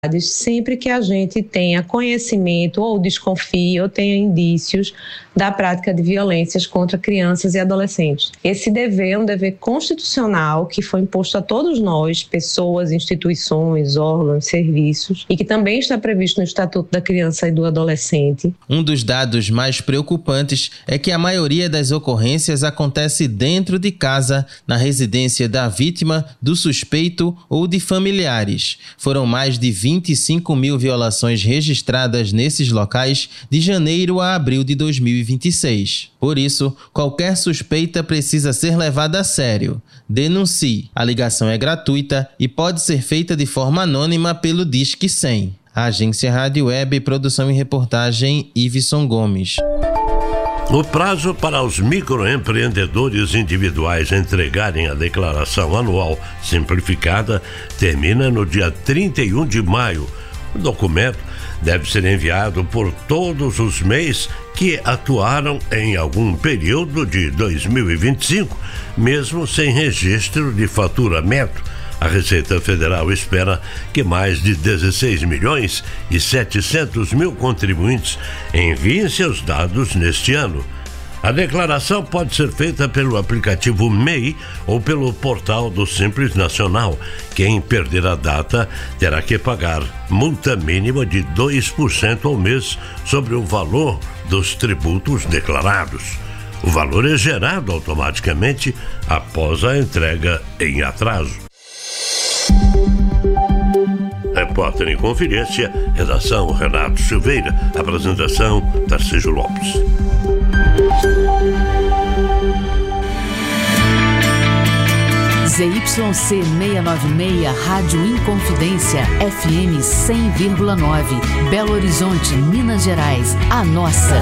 sempre que a gente tenha conhecimento ou desconfie ou tenha indícios da prática de violências contra crianças e adolescentes. Esse dever é um dever constitucional que foi imposto a todos nós, pessoas, instituições, órgãos, serviços, e que também está previsto no Estatuto da Criança e do Adolescente. Um dos dados mais preocupantes é que a maioria das ocorrências acontece dentro de casa, na residência da vítima, do suspeito ou de familiares. Foram mais de 25 mil violações registradas nesses locais de janeiro a abril de 2026. Por isso, qualquer suspeita precisa ser levada a sério. Denuncie. A ligação é gratuita e pode ser feita de forma anônima pelo Disque 100. A Agência Rádio Web, produção e reportagem, Iveson Gomes. O prazo para os microempreendedores individuais entregarem a declaração anual simplificada termina no dia 31 de maio. O documento deve ser enviado por todos os MEIs que atuaram em algum período de 2025, mesmo sem registro de faturamento. A Receita Federal espera que mais de 16 milhões e 700 mil contribuintes enviem seus dados neste ano. A declaração pode ser feita pelo aplicativo MEI ou pelo portal do Simples Nacional. Quem perder a data terá que pagar multa mínima de 2% ao mês sobre o valor dos tributos declarados. O valor é gerado automaticamente após a entrega em atraso. Repórter em Conferência, redação Renato Silveira, apresentação Tarcísio Lopes. ZYC 696, Rádio Inconfidência, FM 100,9, Belo Horizonte, Minas Gerais, a nossa.